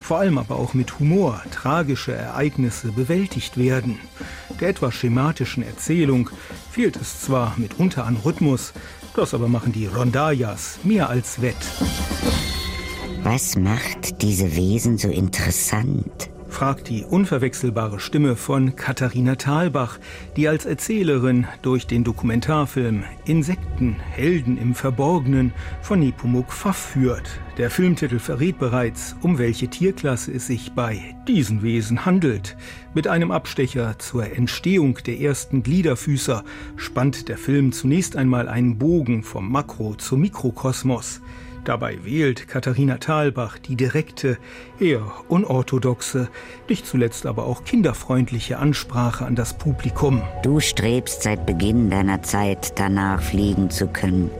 vor allem aber auch mit Humor tragische Ereignisse bewältigt werden. Der etwas schematischen Erzählung fehlt es zwar mitunter an Rhythmus, das aber machen die Rondallas mehr als wett. Was macht diese Wesen so interessant? Fragt die unverwechselbare Stimme von Katharina Thalbach, die als Erzählerin durch den Dokumentarfilm Insekten, Helden im Verborgenen von Nepomuk Pfaff führt. Der Filmtitel verrät bereits, um welche Tierklasse es sich bei diesen Wesen handelt. Mit einem Abstecher zur Entstehung der ersten Gliederfüßer spannt der Film zunächst einmal einen Bogen vom Makro- zum Mikrokosmos. Dabei wählt Katharina Thalbach die direkte, eher unorthodoxe, nicht zuletzt aber auch kinderfreundliche Ansprache an das Publikum. Du strebst seit Beginn deiner Zeit danach, fliegen zu können.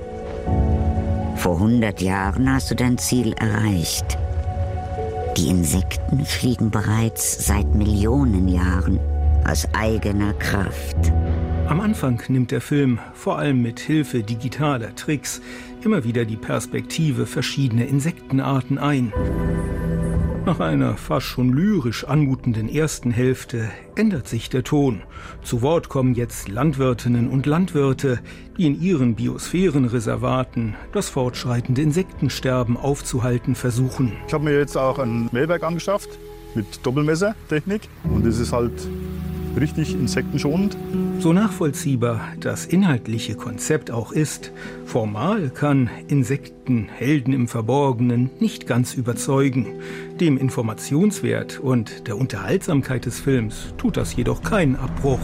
Vor 100 Jahren hast du dein Ziel erreicht. Die Insekten fliegen bereits seit Millionen Jahren aus eigener Kraft. Am Anfang nimmt der Film, vor allem mit Hilfe digitaler Tricks, immer wieder die Perspektive verschiedener Insektenarten ein. Nach einer fast schon lyrisch anmutenden ersten Hälfte ändert sich der Ton. Zu Wort kommen jetzt Landwirtinnen und Landwirte, die in ihren Biosphärenreservaten das fortschreitende Insektensterben aufzuhalten versuchen. Ich habe mir jetzt auch ein Mähwerk angeschafft mit Doppelmessertechnik und das ist halt richtig insektenschonend. So nachvollziehbar das inhaltliche Konzept auch ist, formal kann Insekten, Helden im Verborgenen nicht ganz überzeugen. Dem Informationswert und der Unterhaltsamkeit des Films tut das jedoch keinen Abbruch.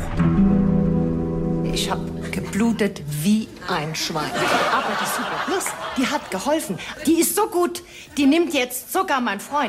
Ich habe geblutet wie ein Schwein. Aber die Super Plus, die hat geholfen. Die ist so gut, die nimmt jetzt sogar mein Freund.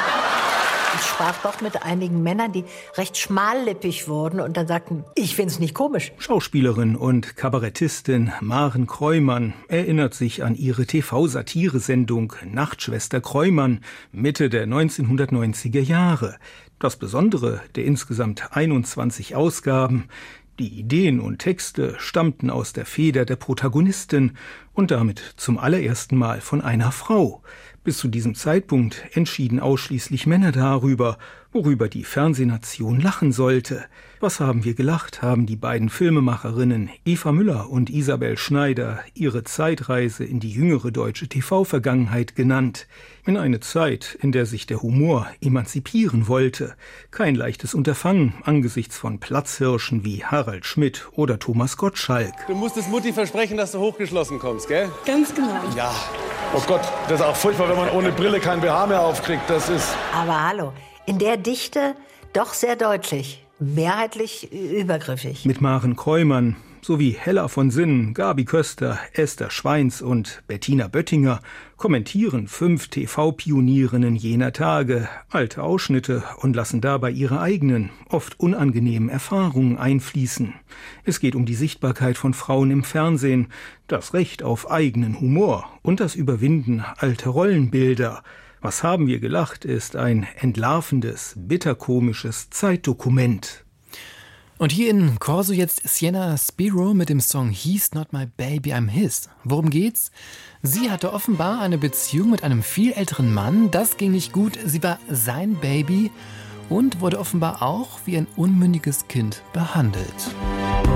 Ich sprach doch mit einigen Männern, die recht schmallippig wurden und dann sagten, ich find's nicht komisch. Schauspielerin und Kabarettistin Maren Kreumann erinnert sich an ihre TV-Satiresendung Nachtschwester Kreumann Mitte der 1990er Jahre. Das Besondere der insgesamt 21 Ausgaben: die Ideen und Texte stammten aus der Feder der Protagonistin und damit zum allerersten Mal von einer Frau. Bis zu diesem Zeitpunkt entschieden ausschließlich Männer darüber, worüber die Fernsehnation lachen sollte. Was haben wir gelacht, haben die beiden Filmemacherinnen Eva Müller und Isabel Schneider ihre Zeitreise in die jüngere deutsche TV-Vergangenheit genannt. In eine Zeit, in der sich der Humor emanzipieren wollte. Kein leichtes Unterfangen angesichts von Platzhirschen wie Harald Schmidt oder Thomas Gottschalk. Du musstest Mutti versprechen, dass du hochgeschlossen kommst, gell? Ganz genau. Ja. Oh Gott, das ist auch furchtbar, wenn man ohne Brille kein BH mehr aufkriegt. Das ist... Aber hallo, in der Dichte doch sehr deutlich, mehrheitlich übergriffig. Mit Maren Kreumann sowie Hella von Sinnen, Gabi Köster, Esther Schweins und Bettina Böttinger kommentieren 5 TV-Pionierinnen jener Tage alte Ausschnitte und lassen dabei ihre eigenen, oft unangenehmen Erfahrungen einfließen. Es geht um die Sichtbarkeit von Frauen im Fernsehen, das Recht auf eigenen Humor und das Überwinden alter Rollenbilder. Was haben wir gelacht ist ein entlarvendes, bitterkomisches Zeitdokument. Und hier in Corso jetzt Sienna Spiro mit dem Song He's Not My Baby, I'm His. Worum geht's? Sie hatte offenbar eine Beziehung mit einem viel älteren Mann. Das ging nicht gut. Sie war sein Baby und wurde offenbar auch wie ein unmündiges Kind behandelt.